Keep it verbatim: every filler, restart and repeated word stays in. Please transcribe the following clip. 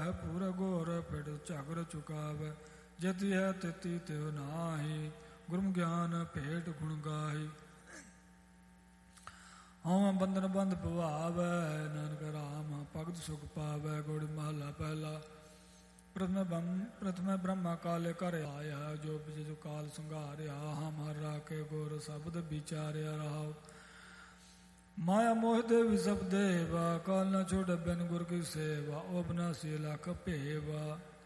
ਪਾਵੈ ਪੂਰਾ ਗੋਰ ਪਿੜ ਝਗਰ ਚੁਕਾਵੈ ਜਤੀ ਹੈ ਤਿਤੀ ਤਿਉ ਨਾਹੀ ਗੁਰਮ ਗਿਆਨ ਭੇਟ ਗੁਣ ਗਾਹੀ ਹਉ ਬੰਧਨ ਬੰਧ ਭਵਾਵੈ ਨਾਨਕ ਰਾਮ ਭਗਤ ਸੁਖ ਪਾਵੈ ਗੁੜ ਮਹਲਾ ਪਹਿਲਾ ਪ੍ਰਥਮ ਬ੍ਰਹਮ ਪ੍ਰਥਮ ਬ੍ਰਹਮਾ ਕਾਲੇ ਕਰ ਆਇਆ ਜੋ ਬਿਜੁ ਕਾਲ ਸੰਘਾਰਿਆ ਹਮ ਹਰ ਰਾਖੇ ਗੁਰ ਸ਼ਬਦ ਵਿਚਾਰਿਆ ਰਹਾਉ ਮਾਇਆ ਮੋਹ ਦੇ ਵਿਸਬ ਦੇਵਾ ਕਾਲ ਨ ਛੋੜ ਬਿਨ ਗੁਰ ਕੀ ਸੇਵਾ ਉਹ ਬਨਾਸੀ ਲਖ ਭੇਵਾ